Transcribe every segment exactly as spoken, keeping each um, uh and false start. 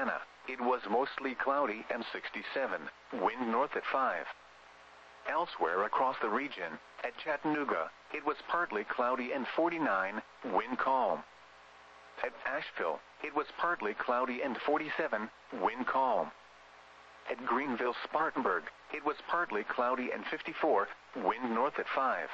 Savannah, it was mostly cloudy and sixty-seven, wind north at five. Elsewhere across the region, at Chattanooga, it was partly cloudy and forty-nine, wind calm. At Asheville, it was partly cloudy and forty-seven, wind calm. At Greenville, Spartanburg, it was partly cloudy and fifty-four, wind north at five.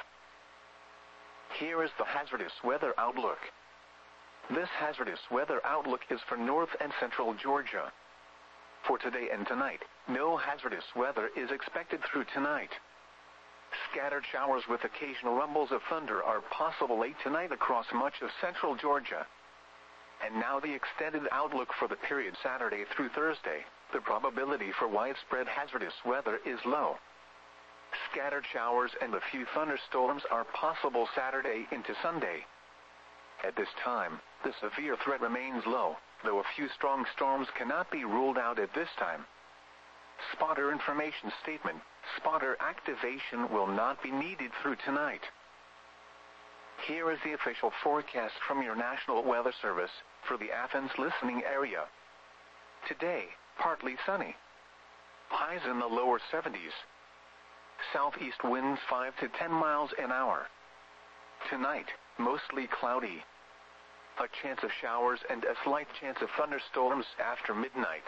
Here is the hazardous weather outlook. This hazardous weather outlook is for north and central Georgia. For today and tonight, no hazardous weather is expected through tonight. Scattered showers with occasional rumbles of thunder are possible late tonight across much of central Georgia. And now the extended outlook for the period Saturday through Thursday. The probability for widespread hazardous weather is low. Scattered showers and a few thunderstorms are possible Saturday into Sunday. At this time, the severe threat remains low, though a few strong storms cannot be ruled out at this time. Spotter information statement: spotter activation will not be needed through tonight. Here is the official forecast from your National Weather Service for the Athens listening area. Today, partly sunny. Highs in the lower seventies. Southeast winds five to ten miles an hour. Tonight, mostly cloudy. A chance of showers and a slight chance of thunderstorms after midnight.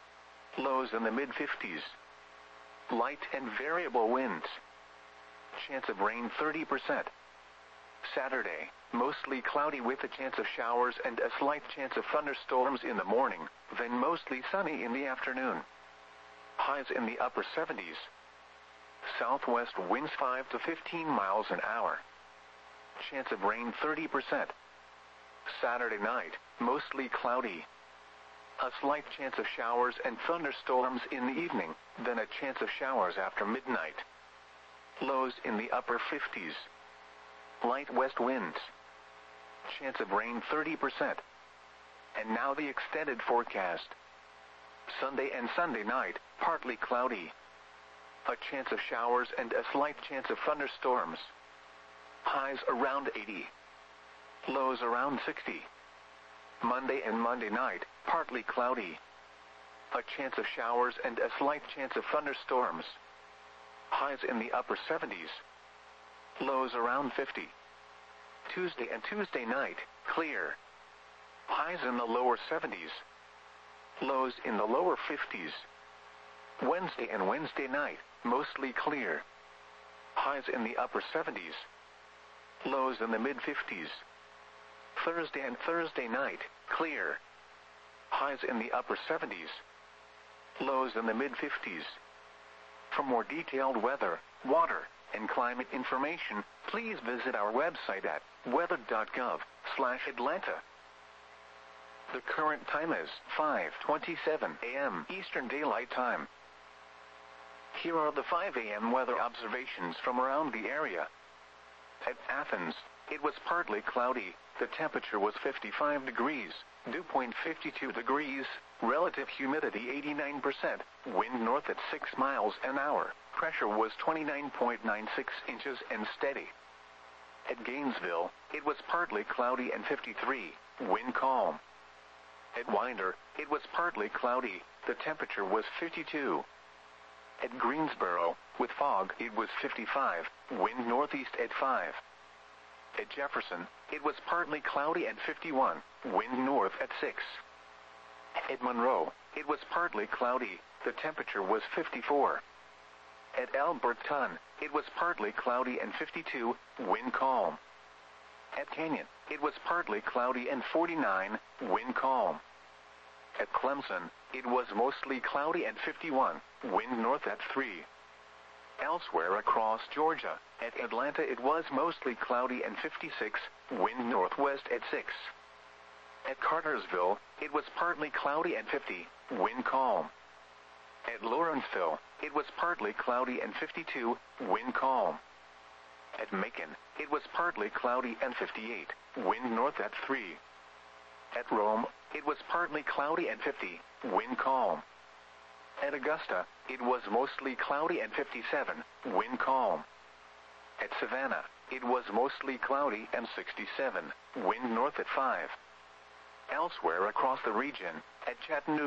Lows in the mid fifties. Light and variable winds. Chance of rain thirty percent. Saturday, mostly cloudy with a chance of showers and a slight chance of thunderstorms in the morning, then mostly sunny in the afternoon. Highs in the upper seventies. Southwest winds five to fifteen miles an hour. Chance of rain thirty percent. Saturday night, mostly cloudy. A slight chance of showers and thunderstorms in the evening, then a chance of showers after midnight. Lows in the upper fifties. Light west winds. Chance of rain thirty percent. And now the extended forecast. Sunday and Sunday night, partly cloudy. A chance of showers and a slight chance of thunderstorms. Highs around eighty. Lows around sixty. Monday and Monday night, partly cloudy. A chance of showers and a slight chance of thunderstorms. Highs in the upper seventies. Lows around fifty. Tuesday and Tuesday night, clear. Highs in the lower seventies. Lows in the lower fifties. Wednesday and Wednesday night, mostly clear. Highs in the upper seventies. Lows in the mid fifties. Thursday and Thursday night, clear. Highs in the upper seventies. Lows in the mid fifties. For more detailed weather, water, and climate information, please visit our website at weather dot gov slash Atlanta. The current time is five twenty-seven a m Eastern Daylight Time. Here are the five a m weather observations from around the area. At Athens, it was partly cloudy. The temperature was fifty-five degrees, dew point fifty-two degrees, relative humidity eighty-nine percent, wind north at six miles an hour, pressure was twenty-nine point nine six inches and steady. At Gainesville, it was partly cloudy and fifty-three, wind calm. At Winder, it was partly cloudy, the temperature was fifty-two. At Greensboro, with fog, it was fifty-five, wind northeast at five. At Jefferson, it was partly cloudy and fifty-one, wind north at six. At Monroe, it was partly cloudy, the temperature was fifty-four. At Alberton, it was partly cloudy and fifty-two, wind calm. At Canyon, it was partly cloudy and forty-nine, wind calm. At Clemson, it was mostly cloudy and fifty-one, wind north at three. Elsewhere across Georgia, at Atlanta it was mostly cloudy and fifty-six, wind northwest at six. At Cartersville, it was partly cloudy and fifty, wind calm. At Lawrenceville, it was partly cloudy and fifty-two, wind calm. At Macon, it was partly cloudy and fifty-eight, wind north at three. At Rome, it was partly cloudy and fifty, wind calm. At Augusta, it was mostly cloudy and fifty-seven, wind calm. At Savannah, it was mostly cloudy and sixty-seven, wind north at five. Elsewhere across the region, at Chattanooga,